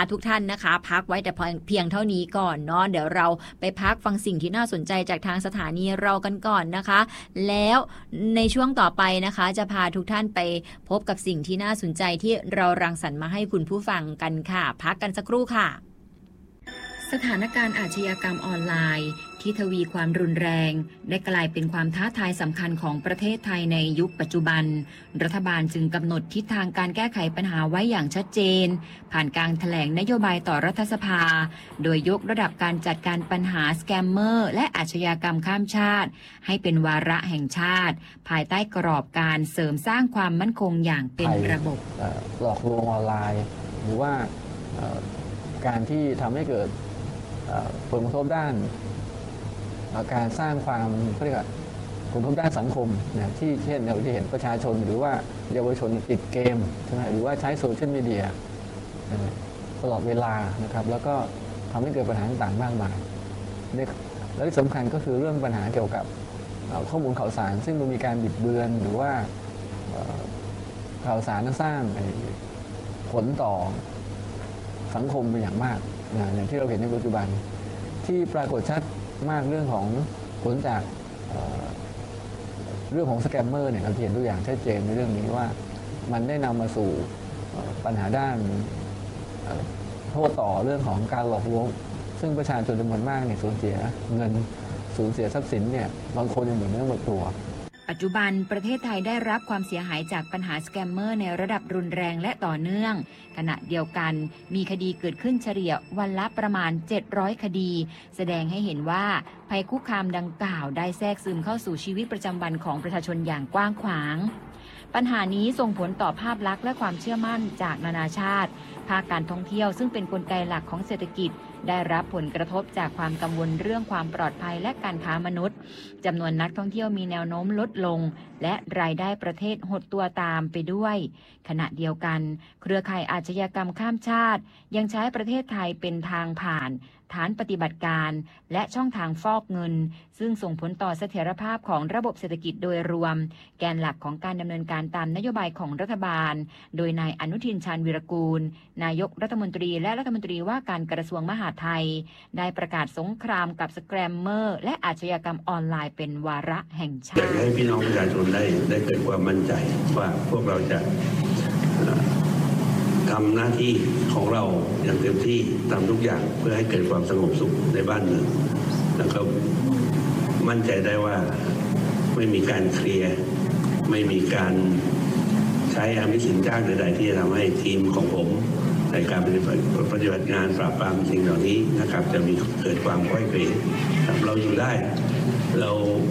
ทุกท่านนะคะพักไว้แต่เพียงเท่านี้ก่อนเนาะเดี๋ยวเราไปพักฟังสิ่งที่น่าสนใจจากทางสถานีเรากันก่อนนะคะแล้วในช่วงต่อไปนะคะจะพาทุกท่านไปพบกับสิ่งที่น่าสนใจที่เรารังสรรค์มาให้คุณผู้ฟังกันค่ะพักกันสักครู่ค่ะสถานการณ์อาชญากรรมออนไลน์ที่ทวีความรุนแรงได้กลายเป็นความท้าทายสำคัญของประเทศไทยในยุคปัจจุบันรัฐบาลจึงกำหนดทิศทางการแก้ไขปัญหาไว้อย่างชัดเจนผ่านการแถลงนโยบายต่อรัฐสภาโดยยกระดับการจัดการปัญหาสแกมเมอร์และอาชญากรรมข้ามชาติให้เป็นวาระแห่งชาติภายใต้กรอบการเสริมสร้างความมั่นคงอย่างเป็นระบบหลอกลวงออนไลน์หรือว่าการที่ทำให้เกิดผลกระทบด้านการสร้างความเรียกว่าผลกระทบด้านสังคมนะที่เช่นเราจะเห็นประชาชนหรือว่าเยาวชนติดเกมใช่ไหมหรือว่าใช้โซเชียลมีเดียตลอดเวลานะครับแล้วก็ทำให้เกิดปัญหาต่างๆมากมายและที่สำคัญก็คือเรื่องปัญหาเกี่ยวกับข้อมูลข่าวสารซึ่งมันมีการบิดเบือนหรือว่าข่าวสารสร้างผลต่อสังคมเป็นอย่างมากอย่างที่เราเห็นในปัจจุบันที่ปรากฏชัดมากเรื่องของผลจากเรื่องของสแกมเมอร์เนี่ยเราเห็นตัวอย่างชัดเจนในเรื่องนี้ว่ามันได้นำมาสู่ปัญหาด้านโทษต่อเรื่องของการหลอกลวงซึ่งประชาชนจำนวนมากเนี่ยสูญเสียเงินสูญเสียทรัพย์สินเนี่ยบางคนยังหมดเนื้อหมดตัวปัจจุบันประเทศไทยได้รับความเสียหายจากปัญหาสแกมเมอร์ในระดับรุนแรงและต่อเนื่องขณะเดียวกันมีคดีเกิดขึ้นเฉลี่ยวันละประมาณ700คดีแสดงให้เห็นว่าภัยคุกคามดังกล่าวได้แทรกซึมเข้าสู่ชีวิตประจำวันของประชาชนอย่างกว้างขวางปัญหานี้ส่งผลต่อภาพลักษณ์และความเชื่อมั่นจากนานาชาติภาคการท่องเที่ยวซึ่งเป็นกลไกหลักของเศรษฐกิจได้รับผลกระทบจากความกังวลเรื่องความปลอดภัยและการค้ามนุษย์จำนวนนักท่องเที่ยวมีแนวโน้มลดลงและรายได้ประเทศหดตัวตามไปด้วยขณะเดียวกันเครือข่ายอาชญากรรมข้ามชาติยังใช้ประเทศไทยเป็นทางผ่านฐานปฏิบัติการและช่องทางฟอกเงินซึ่งส่งผลต่อเสถียรภาพของระบบเศรษฐกิจโดยรวมแกนหลักของการดำเนินการตามนโยบายของรัฐบาลโดยนายอนุทินชาญวีรกูลนายกรัฐมนตรีและรัฐมนตรีว่าการกระทรวงมหาดไทยได้ประกาศสงครามกับสแกมเมอร์และอาชญากรรมออนไลน์เป็นวาระแห่งชาติอยากให้พี่น้องประชาชนได้เกิดความมั่นใจว่าพวกเราจะทำหน้าที่ของเราอย่างเต็มที่ทำทุกอย่างเพื่อให้เกิดความสงบสุขในบ้านเมืองนะครับมั่นใจได้ว่าไม่มีการเคลียร์ไม่มีการใช้อำนาจสินจ้างใดๆที่จะทำให้ทีมของผมในการปฏิบัติงานปราบปรามสิ่งเหล่านี้นะครับจะมีเกิดความค่อยเขวเราอยู่ได้เรา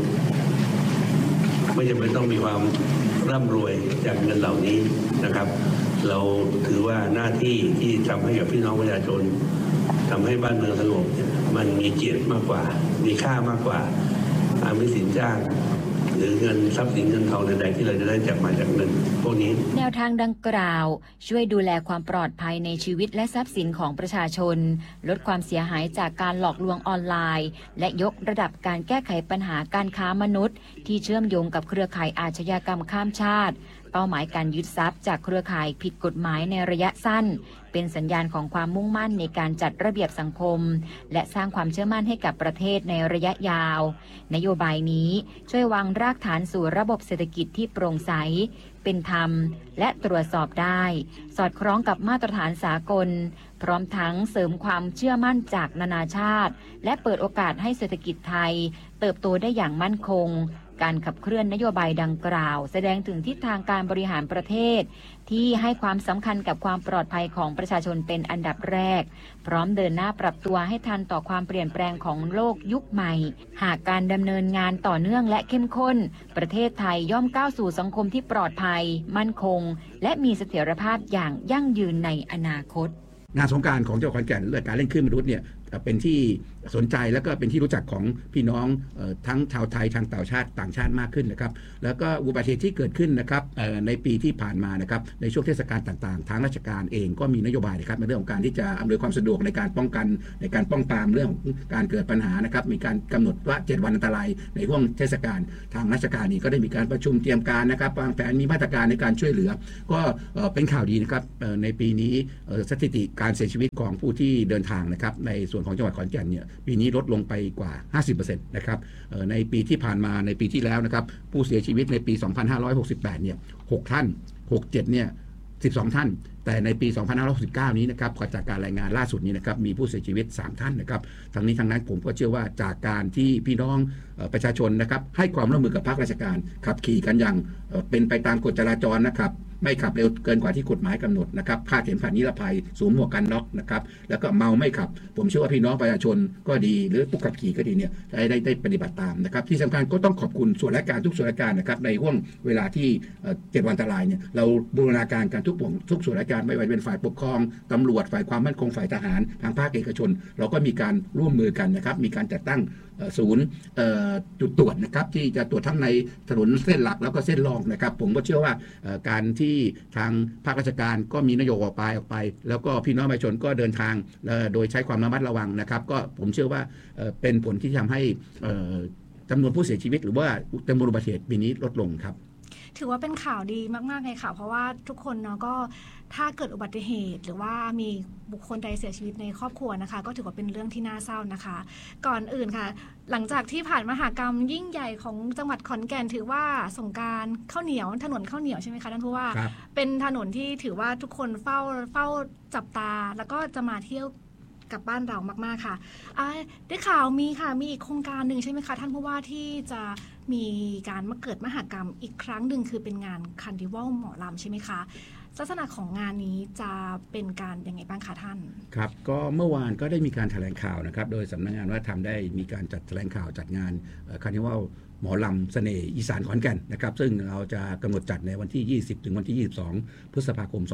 ไม่จำเป็นต้องมีความร่ำรวยจากเงินเหล่านี้นะครับเราถือว่าหน้าที่ที่ทำให้กับพี่น้องประชาชนทำให้บ้านเมืองสงบมันมีเกียรติมากกว่ามีค่ามากกว่าอำนาจสินจ้างหรือเงินทรัพย์สินเงินทองใดๆที่เราจะได้จากมาจากเงินพวกนี้แนวทางดังกล่าวช่วยดูแลความปลอดภัยในชีวิตและทรัพย์สินของประชาชนลดความเสียหายจากการหลอกลวงออนไลน์และยกระดับการแก้ไขปัญหาการค้ามนุษย์ที่เชื่อมโยงกับเครือข่ายอาชญากรรมข้ามชาติเป้าหมายการยึดทรัพย์จากเครือข่ายผิดกฎหมายในระยะสั้นเป็นสัญญาณของความมุ่งมั่นในการจัดระเบียบสังคมและสร้างความเชื่อมั่นให้กับประเทศในระยะยาวนโยบายนี้ช่วยวางรากฐานสู่ระบบเศรษฐกิจที่โปร่งใสเป็นธรรมและตรวจสอบได้สอดคล้องกับมาตรฐานสากลพร้อมทั้งเสริมความเชื่อมั่นจากนานาชาติและเปิดโอกาสให้เศรษฐกิจไทยเติบโตได้อย่างมั่นคงการขับเคลื่อนนโยบายดังกล่าวแสดงถึงทิศทางการบริหารประเทศที่ให้ความสำคัญกับความปลอดภัยของประชาชนเป็นอันดับแรกพร้อมเดินหน้าปรับตัวให้ทันต่อความเปลี่ยนแปลงของโลกยุคใหม่หากการดำเนินงานต่อเนื่องและเข้มข้นประเทศไทยย่อมก้าวสู่สังคมที่ปลอดภัยมั่นคงและมีเสถียรภาพอย่างยั่งยืนในอนาคตงานสงกรานต์ของจังหวัดขอนแก่นเรื่องการเล่นคลื่นมนุษย์เนี่ยเป็นที่สนใจแล้วก็เป็นที่รู้จักของพี่น้องทั้งชาวไทยทางต่างชาติมากขึ้นนะครับแล้วก็อุบัติเหตุที่เกิดขึ้นนะครับในปีที่ผ่านมานะครับในช่วงเทศกาลต่างๆทางราชการเองก็มีนโยบายนะครับในเรื่องของการที่จะอำนวยความสะดวกในการป้องกันในการป้องปรามเรื่องของการเกิดปัญหานะครับมีการกำหนดว่า7 วันอันตรายในช่วงเทศกาลทางราชการนี้ก็ได้มีการประชุมเตรียมการนะครับวางแผนมีมาตรการในการช่วยเหลือก็เป็นข่าวดีนะครับในปีนี้สถิติการเสียชีวิตของผู้ที่เดินทางนะครับในส่วนของจังหวัดขอนแก่นเนี่ยปีนี้ลดลงไปกว่า 50% นะครับในปีที่ผ่านมาในปีที่แล้วนะครับผู้เสียชีวิตในปี 2568 เนี่ย 6 ท่าน 67 เนี่ย 12 ท่านแต่ในปี 2569 นี้นะครับจากการรายงานล่าสุดนี้นะครับมีผู้เสียชีวิต 3 ท่านนะครับทั้งนี้ทั้งนั้นผมก็เชื่อว่าจากการที่พี่น้องประชาชนนะครับให้ความร่วมมือกับภาคราชการขับขี่กันอย่างเป็นไปตามกฎจราจรนะครับไม่ขับเร็วเกินกว่าที่กฎหมายกำหนดนะครับคาดเข็มขัดนิรภัยสวมหมวกกันน็อกนะครับแล้วก็เมาไม่ขับผมเชื่อว่าพี่น้องประชาชนก็ดีหรือผู้ขับขี่ก็ดีเนี่ยได้ปฏิบัติตามนะครับที่สำคัญก็ต้องขอบคุณส่วนราชการทุกส่วนราชการนะครับในห่วงเวลาที่7 วันอันตรายเนี่ยเราบูรณาการกันทุกส่วนราชการไม่ว่าจะเป็นฝ่ายปกครองตำรวจฝ่ายความมั่นคงฝ่ายทหารทางภาคเอกชนเราก็มีการร่วมมือกันนะครับมีการจัดตั้งศูนย์จุดตรวจนะครับที่จะตรวจทั้งในถนนเส้นหลักแล้วก็เส้นรองนะครับผมก็เชื่อว่าการที่ทางภาคราชการก็มีนโยบายออกไปแล้วก็พี่น้องประชาชนก็เดินทางโดยใช้ความระมัดระวังนะครับก็ผมเชื่อว่าเป็นผลที่ทำให้จำนวนผู้เสียชีวิตหรือว่าจำนวนอุบัติเหตุปีนี้ลดลงครับถือว่าเป็นข่าวดีมากๆเลยค่ะเพราะว่าทุกคนเนาะก็ถ้าเกิดอุบัติเหตุหรือว่ามีบุคคลใดเสียชีวิตในครอบครัวนะคะก็ถือว่าเป็นเรื่องที่น่าเศร้านะคะก่อนอื่นค่ะหลังจากที่ผ่านมหกรรมยิ่งใหญ่ของจังหวัดขอนแก่นถือว่าสงกรานต์ข้าวเหนียวถนนข้าวเหนียวใช่ไหมคะท่านผู้ว่าเป็นถนนที่ถือว่าทุกคนเฝ้าจับตาแล้วก็จะมาเที่ยวกับบ้านเรามากๆค่ะได้ข่าวมีอีกโครงการหนึ่งใช่ไหมคะท่านผู้ว่าที่จะมีการมาเกิดมหกรรมอีกครั้งหนึ่งคือเป็นงานคาร์นิวัลหมอลำใช่ไหมคะลักษณะของงานนี้จะเป็นการยังไงบ้างคะท่านครับก็เมื่อวานก็ได้มีการแถลงข่าวนะครับโดยสำนักงานวัฒนธรรมได้มีการจัดแถลงข่าวจัดงานคาร์นิวัลหมอลำเสน่ห์อีสานขอนแก่นนะครับซึ่งเราจะกำหนดจัดในวันที่20ถึงวันที่22พฤษภาคม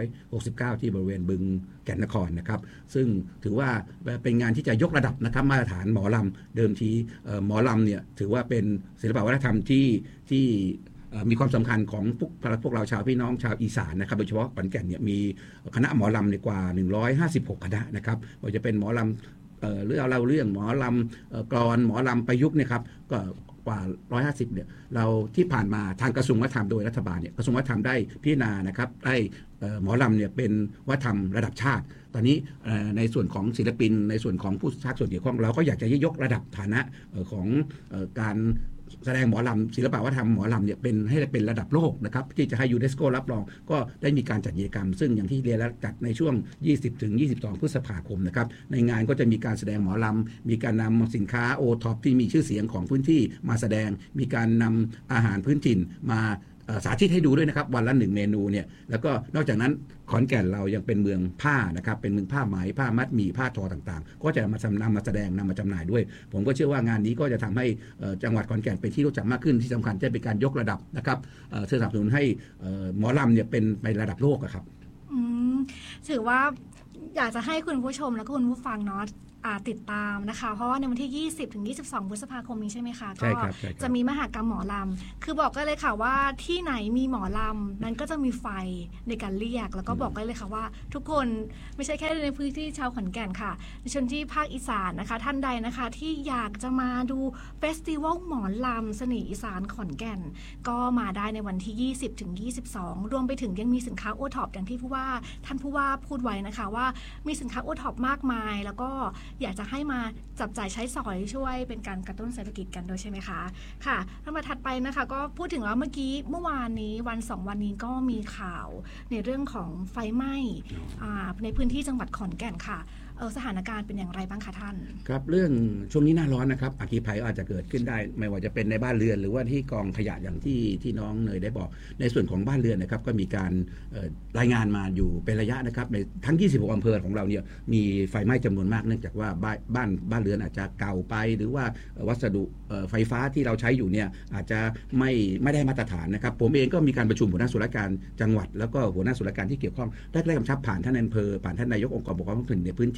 2569ที่บริเวณบึงแก่นนครนะครับซึ่งถือว่าเป็นงานที่จะยกระดับนะครับมาตรฐานหมอลำเดิมทีหมอลำเนี่ยถือว่าเป็นศิลปวัฒนธรรมที่มีความสำคัญของพวกเราชาวพี่น้องชาวอีสานนะครับโดยเฉพาะขอนแก่นเนี่ยมีคณะหมอลำกว่า156คณะนะครับว่าจะเป็นหมอลำเรื่องหมอลำกลอนหมอลำประยุกต์เนี่ยครับก็กว่า150เนี่ยเราที่ผ่านมาทางกระทรวงวัฒนธรรมโดยรัฐบาลเนี่ยกระทรวงวัฒนธรรมได้พิจารณานะครับได้หมอลำเนี่ยเป็นวัฒนธรรมระดับชาติตอนนี้ในส่วนของศิลปินในส่วนของผู้ภาคส่วนเกี่ยวข้องเราก็อยากจะยกระดับฐานะของการแสดงหมอลำศิลปวัฒนธรรมหมอลำเนี่ยให้เป็นระดับโลกนะครับที่จะให้ยูเนสโกรับรองก็ได้มีการจัดกิจกรรมซึ่งอย่างที่เรียนแล้วจัดในช่วง20ถึง22พฤษภาคมนะครับในงานก็จะมีการแสดงหมอลำมีการนำสินค้าโอท็อปที่มีชื่อเสียงของพื้นที่มาแสดงมีการนำอาหารพื้นถิ่นมาสาธิตให้ดูด้วยนะครับวันละ1เมนูเนี่ยแล้วก็นอกจากนั้นขอนแก่นเรายังเป็นเมืองผ้านะครับเป็นเมืองผ้าไหมผ้ามัดหมี่ผ้าทอต่างๆก็จะนำมาแสดงนำมาจำหน่ายด้วยผมก็เชื่อว่างานนี้ก็จะทำให้จังหวัดขอนแก่นเป็นที่รู้จักมากขึ้นที่สำคัญจะเป็นการยกระดับนะครับสนับสนุนให้หมอลำเนี่ยเป็นไประดับโลกครับถือว่าอยากจะให้คุณผู้ชมและคุณผู้ฟังเนาะติดตามนะคะเพราะว่าในวันที่20ถึง22พฤษภาคมนี้ใช่ไหมคะก็จะมีมหกรรมหมอลำคือบอกได้เลยค่ะว่าที่ไหนมีหมอลำนั้นก็จะมีไฟในการเรียกแล้วก็บอกได้เลยค่ะว่าทุกคนไม่ใช่แค่ในพื้นที่ชาวขอนแก่นค่ะในชนที่ภาคอีสานนะคะท่านใดนะคะที่อยากจะมาดูเฟสติวัลหมอลำเสน่ห์อีสานขอนแก่นก็มาได้ในวันที่20ถึง22รวมไปถึงยังมีสินค้าโอท็อปอย่างที่ท่านผู้ว่าพูดไว้นะคะว่ามีสินค้าโอท็อปมากมายแล้วก็อยากจะให้มาจับจ่ายใช้สอยช่วยเป็นการกระตุ้นเศรษฐกิจกันด้วยใช่ไหมคะค่ะลำดับถัดไปนะคะก็พูดถึงว่าเมื่อวานนี้วัน2วันนี้ก็มีข่าวในเรื่องของไฟไหม้ในพื้นที่จังหวัดขอนแก่นค่ะสถานการณ์เป็นอย่างไรบ้างคะท่านครับเรื่องช่วงนี้หน้าร้อนนะครับอัคคีภัยอาจจะเกิดขึ้นได้ไม่ว่าจะเป็นในบ้านเรือนหรือว่าที่กองขยะอย่างที่น้องเนยได้บอกในส่วนของบ้านเรือนนะครับก็มีการรายงานมาอยู่เป็นระยะนะครับในทั้ง26อำเภอของเราเนี่ยมีไฟไหม้จำนวนมากเนื่องจากว่าบ้านเรือนอาจจะเก่าไปหรือว่าวัสดุไฟฟ้าที่เราใช้อยู่เนี่ยอาจจะไม่ได้มาตรฐานนะครับผมเองก็มีการประชุมหัวหน้าส่วนราชการจังหวัดแล้วก็หัวหน้าส่วนราชการที่เกี่ยวข้องได้กำชับผ่านท่านอำเภอผ่านท่านนายกองค์กรปกครองท้องถิ่นในพื้นที่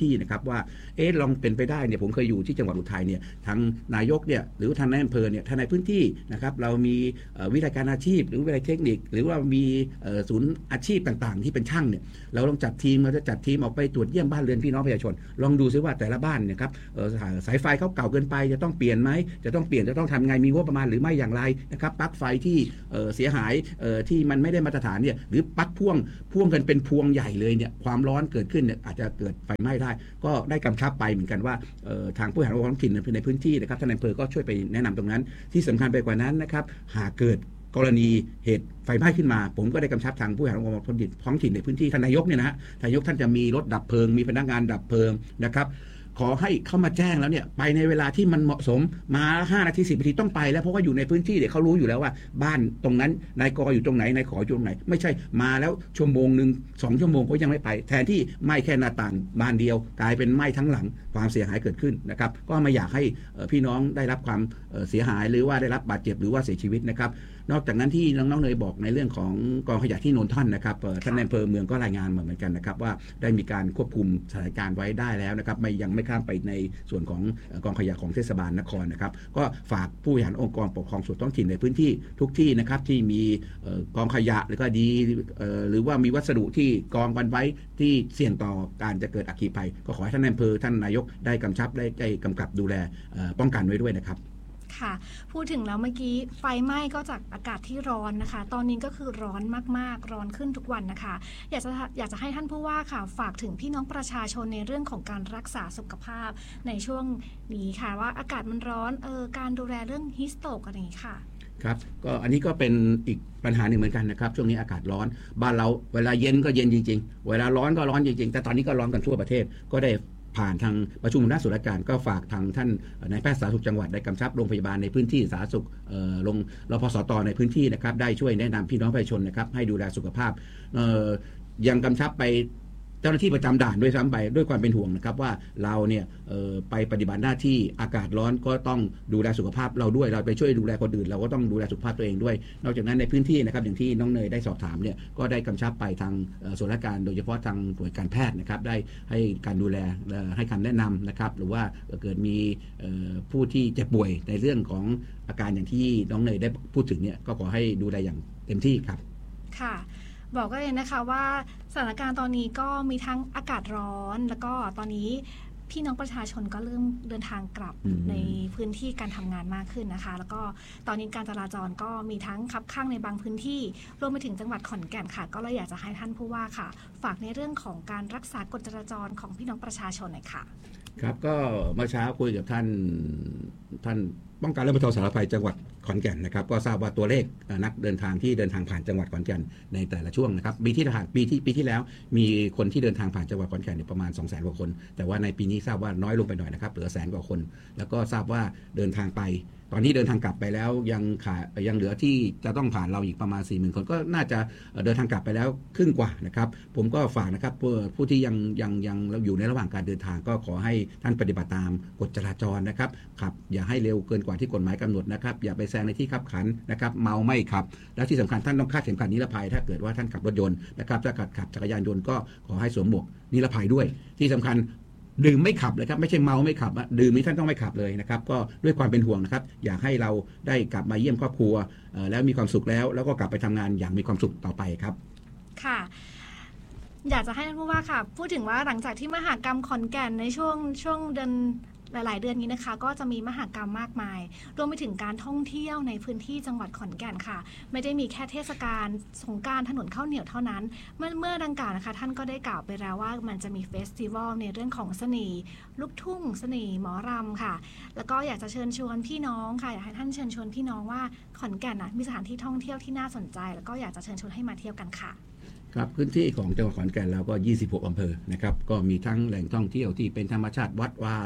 ที่นะครับว่าลองเป็นไปได้เนี่ยผมเคยอยู่ที่จังหวัดอุทัยเนี่ยทางนายกเนี่ยหรือทางนายอำเภอเนี่ยทางในพื้นที่นะครับเรามีวิทยาการอาชีพหรือวิทยาเทคนิคหรือว่ามีศูนย์อาชีพต่างๆที่เป็นช่างเนี่ยเราลองจัดทีมเราจะจัดทีมออกไปตรวจเยี่ยมบ้านเรือนพี่น้องประชาชนลองดูซิว่าแต่ละบ้านเนี่ยครับสายไฟเขาเก่าเกินไปจะต้องเปลี่ยนไหมจะต้องทำไงมีงบประมาณหรือไม่อย่างไรนะครับปลั๊กไฟที่เสียหายที่มันไม่ได้มาตรฐานเนี่ยหรือปลั๊กพ่วงกันเป็นพวงใหญ่เลยเนี่ยความร้อนเกิดขึ้นเนี่ยอาจจะเกิดไฟไหม้ได้ก็ได้กำชับไปเหมือนกันว่าทางผู้บริหารองค์กรท้องถิ่นในพื้นที่นะครับท่านนายอำเภอก็ช่วยไปแนะนำตรงนั้นที่สำคัญไปกว่านั้นนะครับหากเกิดกรณีเหตุไฟไหม้ขึ้นมาผมก็ได้กำชับทางผู้บริหารองค์กรท้องถิ่นในพื้นที่ท่านนายกเนี่ยนะฮะนายกท่านจะมีรถดับเพลิงมีพนักงานดับเพลิงนะครับขอให้เข้ามาแจ้งแล้วเนี่ยไปในเวลาที่มันเหมาะสมมา5 นาที10 นาทีต้องไปแล้วเพราะว่าอยู่ในพื้นที่เดี๋ยวเขารู้อยู่แล้วว่าบ้านตรงนั้นนายกอยู่ตรงไหนนายขออยู่ตรงไหนไม่ใช่มาแล้วชั่วโมงนึง2 ชั่วโมงก็ยังไม่ไปแทนที่ไหม้แค่หน้าต่างบานเดียวกลายเป็นไหม้ทั้งหลังความเสียหายเกิดขึ้นนะครับก็ไม่อยากให้พี่น้องได้รับความเสียหายหรือว่าได้รับบาดเจ็บหรือว่าเสียชีวิตนะครับนอกจากนั้นที่น้องๆเนยบอกในเรื่องของกองขยะที่โนนท่อนนะครับท่านนายอำเภอเมืองก็รายงานมาเหมือนกันนะครับว่าได้มีการควบคุมสถานการณ์ไว้ได้แล้วนะครับยังไม่ข้ามไปในส่วนของกองขยะของเทศบาลนครนะครับก็ฝากผู้บริหารองค์กรปกครองส่วนท้องถิ่นในพื้นที่ทุกที่นะครับที่มีกองขยะหรือก็ดีหรือว่ามีวัสดุที่กองกันไว้ที่เสี่ยงต่อการจะเกิดอัคคีภัยก็ขอให้ท่านนายอำเภอท่านนายกได้กำชับได้กำกับดูแลป้องกันไว้ด้วยนะครับค่ะพูดถึงแล้วเมื่อกี้ไฟไหม้ก็จากอากาศที่ร้อนนะคะตอนนี้ก็คือร้อนมากๆร้อนขึ้นทุกวันนะคะอยากจะให้ท่านผู้ว่าค่ะฝากถึงพี่น้องประชาชนในเรื่องของการรักษาสุขภาพในช่วงนี้ค่ะว่าอากาศมันร้อนการดูแลเรื่องฮีสโตกอะไรอย่างนี้ค่ะครับก็อันนี้ก็เป็นอีกปัญหาหนึ่งเหมือนกันนะครับช่วงนี้อากาศร้อนบ้านเราเวลาเย็นก็เย็นจริงๆเวลาร้อนก็ร้อนจริงๆแต่ตอนนี้ก็ร้อนกันทั่วประเทศก็ได้ผ่านทางประชุมคณะส่วนราชการก็ฝากทางท่านนายแพทย์สาธารณสุขจังหวัดได้กำชับโรงพยาบาลในพื้นที่สาธารณสุขลงรพสตในพื้นที่นะครับได้ช่วยแนะนำพี่น้องประชาชนนะครับให้ดูแลสุขภาพยังกำชับไปเจ้าหน้าที่ประจำด่านด้วยซ้ำไปด้วยความเป็นห่วงนะครับว่าเราเนี่ยไปปฏิบัติหน้าที่อากาศร้อนก็ต้องดูแลสุขภาพเราด้วยเราไปช่วยดูแลคนอื่นเราก็ต้องดูแลสุขภาพตัวเองด้วยนอกจากนั้นในพื้นที่นะครับอย่างที่น้องเนยได้สอบถามเนี่ยก็ได้กำชับไปทางส่วนราชการโดยเฉพาะทางหน่วยการแพทย์นะครับได้ให้การดูแลให้คำแนะนำนะครับหรือว่าเกิดมีผู้ที่เจ็บป่วยในเรื่องของอาการอย่างที่น้องเนยได้พูดถึงเนี่ยก็ขอให้ดูแลอย่างเต็มที่ครับค่ะบอกก็เลยนะคะว่าสถานการณ์ตอนนี้ก็มีทั้งอากาศร้อนแล้วก็ตอนนี้พี่น้องประชาชนก็เริ่มเดินทางกลับในพื้นที่การทำงานมากขึ้นนะคะแล้วก็ตอนนี้การจราจรก็มีทั้งคับข้างในบางพื้นที่รวมไปถึงจังหวัดขอนแก่นค่ะก็เลยอยากจะให้ท่านผู้ว่าค่ะฝากในเรื่องของการรักษากฎจราจรของพี่น้องประชาชนหน่อยค่ะครับก็เมื่อเช้าคุยกับท่านป้องกันและบรรเทาสาธารณภัยจังหวัดขอนแก่นนะครับก็ทราบว่าตัวเลขนักเดินทางที่เดินทางผ่านจังหวัดขอนแก่นในแต่ละช่วงนะครับปีที่แล้วมีคนที่เดินทางผ่านจังหวัดขอนแก่นประมาณ 200,000 กว่าคนแต่ว่าในปีนี้ทราบว่าน้อยลงไปหน่อยนะครับเหลือ100,000 กว่าคนแล้วก็ทราบว่าเดินทางไปตอนนี้เดินทางกลับไปแล้วยังเหลือที่จะต้องผ่านเราอีกประมาณ 40,000 คนก็น่าจะเดินทางกลับไปแล้วครึ่งกว่านะครับผมก็ฝากนะครับผู้ที่ยังอยู่ในระหว่างการเดินทางก็ขอให้ท่านปฏิบัติตามกฎจราจรนะครับขับอย่าให้เร็วเกินกว่าที่กฎหมายกำหนดนะครับอย่าไปแซงในที่ขับขันนะครับเมาไม่ขับและที่สำคัญท่านต้องคาดเข็มขัดนิรภัยถ้าเกิดว่าท่านขับรถยนต์นะครับถ้าขับจักรยานยนต์ก็ขอให้สวมหมวกนิรภัยด้วยที่สำคัญดื่มไม่ขับเลยครับไม่ใช่เมาไม่ขับดื่มนี้ท่านต้องไม่ขับเลยนะครับก็ด้วยความเป็นห่วงนะครับอยากให้เราได้กลับมาเยี่ยมครอบครัวแล้วมีความสุขแล้วก็กลับไปทำงานอย่างมีความสุขต่อไปครับค่ะอยากจะให้ท่านผู้ว่าค่ะพูดถึงว่าหลังจากที่มหกรรมขอนแก่นในช่วงเดือนหลายๆเดือนนี้นะคะก็จะมีมหกรรมมากมายรวมไปถึงการท่องเที่ยวในพื้นที่จังหวัดขอนแก่นค่ะไม่ได้มีแค่เทศกาลสงกรานต์ถนนข้าวเหนียวเท่านั้นเมื่อดังกล่าวนะคะท่านก็ได้กล่าวไปแล้วว่ามันจะมีเฟสติวัลในเรื่องของเสน่ห์ลูกทุ่งเสน่ห์หมอรำค่ะแล้วก็อยากจะเชิญชวนพี่น้องค่ะอยากให้ท่านเชิญชวนพี่น้องว่าขอนแก่นมีสถานที่ท่องเที่ยวที่น่าสนใจแล้วก็อยากจะเชิญชวนให้มาเที่ยวกันค่ะครับพื้นที่ของจังหวัดขอนแก่นเราก็26 อำเภอนะครับก็มีทั้งแหล่งท่องเที่ยวที่เป็นธรรมชาติวัดวาอาราม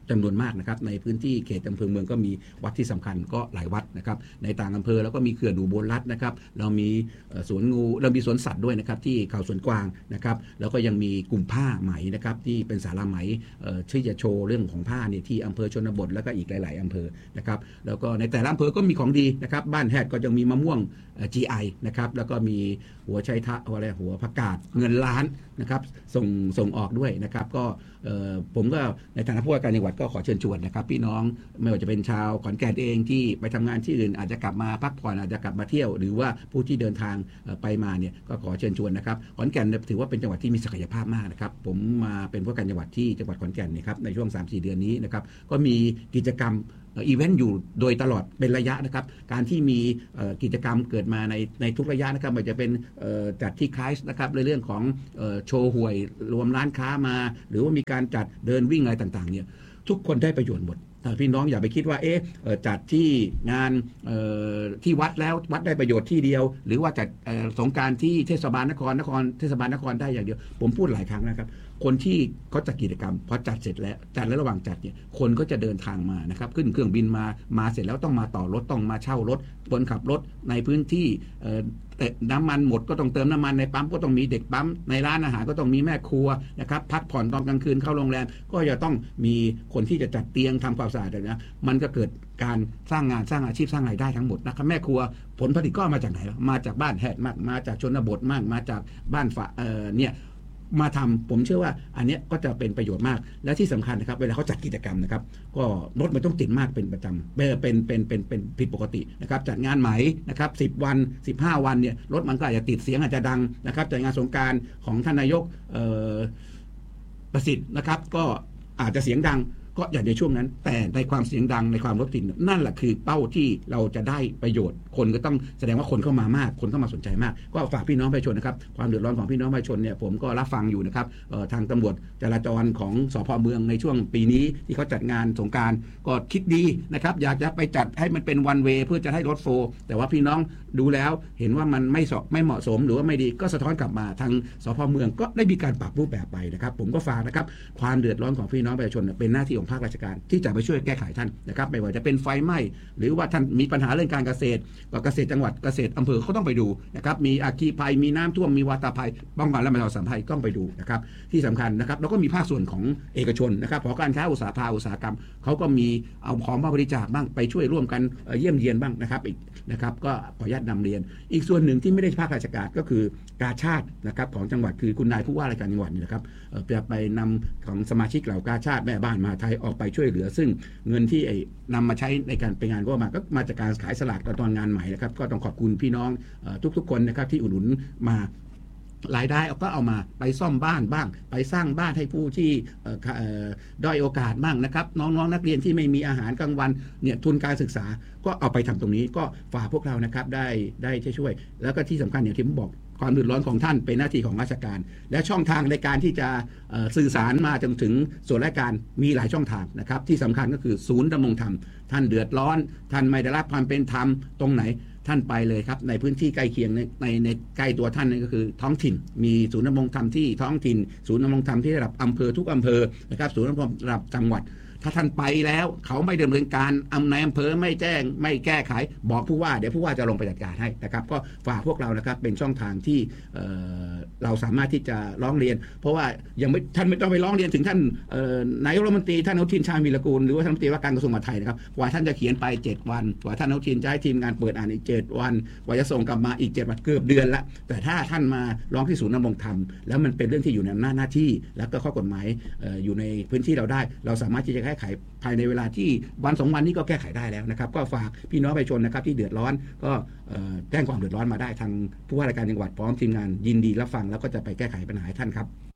จำนวนมากนะครับในพื้นที่เขตอำเภอเมืองก็มีวัดที่สำคัญก็หลายวัดนะครับในต่างอำเภอแล้วก็มีเขื่อนอุบลรัตน์นะครับเรามีสวนงูเรามีสวนสัตว์ด้วยนะครับที่เขาสวนกวางนะครับแล้วก็ยังมีกลุ่มผ้าไหมนะครับที่เป็นศาลาไหมที่จะโชว์เรื่องของผ้าเนี่ยที่อำเภอชนบทแล้วก็อีกหลายๆอำเภอนะครับแล้วก็ในแต่ละอำเภอก็มีของดีนะครับบ้านแฮดก็ยังมีมะม่วงGI นะครับแล้วก็มีหัวไชเท้าหัวผักกาดเงินล้านนะครับส่งออกด้วยนะครับก็ผมก็ในฐานะผู้ว่าการจังหวัดก็ขอเชิญชวนนะครับพี่น้องไม่ว่าจะเป็นชาวขอนแก่นเองที่ไปทำงานที่อื่นอาจจะกลับมาพักผ่อนอาจจะกลับมาเที่ยวหรือว่าผู้ที่เดินทางไปมาเนี่ยก็ขอเชิญชวนนะครับขอนแก่นถือว่าเป็นจังหวัดที่มีศักยภาพมากนะครับผมมาเป็นผู้ว่าการจังหวัดที่จังหวัดขอนแก่นนะครับในช่วง 3-4 เดือนนี้นะครับก็มีกิจกรรมอีเวนต์อยู่โดยตลอดเป็นระยะนะครับการที่มีกิจกรรมเกิดมาในทุกระยะนะครับมันจะเป็นจัดที่คลาสนะครับในเรื่องของโชว์หวยรวมร้านค้ามาหรือว่ามีการจัดเดินวิ่งอะไรต่างๆเนี่ยทุกคนได้ประโยชน์หมดพี่น้องอย่าไปคิดว่าจัดที่งานที่วัดแล้ววัดได้ประโยชน์ที่เดียวหรือว่าจัดสงกรานต์ที่เทศบาลนครเทศบาลนครได้อย่างเดียวผมพูดหลายครั้งนะครับคนที่เขาจัดกิจกรรมพอจัดเสร็จแล้วจัดแล้วระหว่างจัดเนี่ยคนก็จะเดินทางมานะครับขึ้นเครื่องบินมาเสร็จแล้วต้องมาต่อรถต้องมาเช่ารถคนขับรถในพื้นที่แต่น้ำมันหมดก็ต้องเติมน้ำมันในปั๊มก็ต้องมีเด็กปั๊มในร้านอาหารก็ต้องมีแม่ครัวนะครับพักผ่อนตอนกลางคืนเข้าโรงแรมก็จะต้องมีคนที่จะจัดเตียงทำความสะอาดนะมันก็เกิดการสร้างงานสร้างอาชีพสร้างรายได้ทั้งหมดนะครับแม่ครัวผลผลิตก็มาจากไหนมาจากบ้านแฮดมากมาจากชนบทมากมาจากบ้านเนี่ยมาทำผมเชื่อว่าอันนี้ก็จะเป็นประโยชน์มากและที่สำคัญนะครับเวลาเขาจัดกิจกรรมนะครับก็รถมันต้องติดมากเป็นประจำเป็นผิดปกตินะครับจัดงานไหมนะครับ10 วัน 15 วันเนี่ยรถมันก็อาจจะติดเสียงอาจจะดังนะครับจัดงานสงกรานต์ของท่านนายกประสิทธิ์นะครับก็อาจจะเสียงดังก็อย่างในช่วงนั้นแต่ในความเสียงดังในความรถติดนั่นแหละคือเป้าที่เราจะได้ประโยชน์คนก็ต้องแสดงว่าคนเข้ามามากคนเข้ามาสนใจมากก็ฝากพี่น้องประชาชนนะครับความเดือดร้อนของพี่น้องประชาชนเนี่ยผมก็รับฟังอยู่นะครับทางตำรวจจราจรของสภ.เมืองในช่วงปีนี้ที่เขาจัดงานสงกรานต์ก็คิดดีนะครับอยากจะไปจัดให้มันเป็นวันเวย์เพื่อจะให้รถโฟล์แต่ว่าพี่น้องดูแล้วเห็นว่ามันไม่เหมาะสมหรือว่าไม่ดีก็สะท้อนกลับมาทางสภ.เมืองก็ได้มีการปรับรูปแบบไปนะครับผมก็ฝากนะครับความเดือดร้อนของพี่น้องประชาชนเป็นหน้าที่ของภาคราชการที่จะไปช่วยแก้ไขท่านนะครับไม่ว่าจะเป็นไฟไหม้หรือว่าท่านมีปัญหาเรื่องการเกษตรก็เกษตรจังหวัดเกษตรอำเภอเขาต้องไปดูนะครับมีอัคคีภัยมีน้ำท่วมมีวาตภัยป้องกันและบรรเทาสาธารณภัยต้องไปดูนะครับที่สำคัญนะครับแล้วก็มีภาคส่วนของเอกชนนะครับหอการค้าอุตสาหกรรมเขาก็มีเอาของมาบริจาคบ้างไปช่วยร่วมกันเยี่ยมเยียนบ้างนะครับอีกนะครับก็ขออนุญาตนำเรียนอีกส่วนหนึ่งที่ไม่ได้ภาคราชการก็คือกาชาตินะครับของจังหวัดคือคุณนายผู้ว่าราชการจังหวัดนี่นะครับจะไปนำของสมาชิกเหล่ากาชาติแม่บ้านมหาไทยออกไปช่วยเหลือซึ่งเงินที่นำมาใช้ในการไปงานก็มาจากการขายสลากตอนงานใหม่นะครับก็ต้องขอบคุณพี่น้องทุกๆคนนะครับที่อุดหนุนมารายได้ก็เอามาไปซ่อมบ้านบ้างไปสร้างบ้านให้ผู้ที่ด้อยโอกาสบ้างนะครับน้องๆนักเรียนที่ไม่มีอาหารกลางวันเนี่ยทุนการศึกษาก็เอาไปทำตรงนี้ก็ฝากพวกเรานะครับได้ช่วยแล้วก็ที่สำคัญอย่างที่ผมบอกความเดือดร้อนของท่านเป็นหน้าที่ของราชการและช่องทางในการที่จะสื่อสารมาจนถึงส่วนราชการมีหลายช่องทางนะครับที่สำคัญก็คือศูนย์ดำรงธรรมท่านเดือดร้อนท่านไม่ได้รับความเป็นธรรมตรงไหนท่านไปเลยครับในพื้นที่ใกล้เคียงในใกล้ตัวท่านนั่นก็คือท้องถิ่นมีศูนย์ดำรงธรรมที่ท้องถิ่นศูนย์ดำรงธรรมที่ระดับอำเภอทุกอำเภอนะครับศูนย์ดำรงธรรมระดับจังหวัดถ้าท่านไปแล้วเขาไม่ดำเนินการในอำเภอไม่แจ้งไม่แก้ไขบอกผู้ว่าเดี๋ยวผู้ว่าจะลงไปจัดการให้นะครับก็ฝากพวกเรานะครับเป็นช่องทางที่เราสามารถที่จะร้องเรียนเพราะว่ายังไม่ท่านไม่ต้องไปร้องเรียนถึงท่านนายกรัฐมนตรีท่านอนุทินชาญวีรกูลหรือว่าท่านรัฐมนตรีว่าการกระทรวงมหาดไทยนะครับกว่าท่านจะเขียนไป7 วันกว่าท่านอนุทินจะให้ทีมงานเปิดอ่านอีก7 วันกว่าจะส่งกลับมาอีก7 วันเกือบเดือนละแต่ถ้าท่านมาร้องที่ศูนย์ดำรงธรรมแล้วมันเป็นเรื่องที่อยู่ในหน้าที่แล้วก็ข้อกฎหมายอยู่ในพื้นที่เราได้เราสามารถที่จะแก้ไขภายในเวลาที่วัน2 วันนี้ก็แก้ไขได้แล้วนะครับก็ฝากพี่น้องประชาชนนะครับที่เดือดร้อนก็แจ้งความเดือดร้อนมาได้ทางผู้ว่าราชการจังหวัดพร้อมทีมงานยินดีรับฟังแล้วก็จะไปแก้ไขปัญหาให้ท่านครับ